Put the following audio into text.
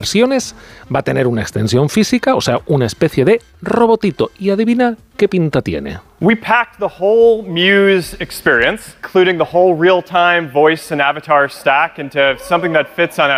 versiones va a tener una extensión física, o sea, una especie de robotito. Y adivina qué pinta tiene. We packed the whole Muse experience, including the whole real-time voice and avatar stack, into something that fits on